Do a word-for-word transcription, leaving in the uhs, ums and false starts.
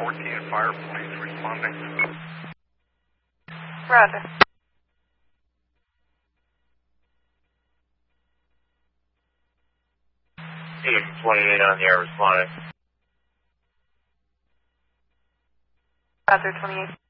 fourteen, fire police responding. Roger. Team twenty-eight on the air responding. Roger, twenty-eight.